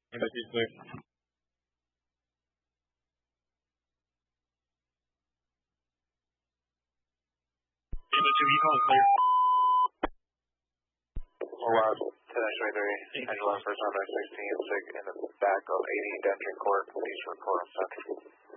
Lima 2 clear. Lima 2, you calling clear. Well, 10-23, Angela, first number 16, sick in the back of 80 Denton Court, please report on Central.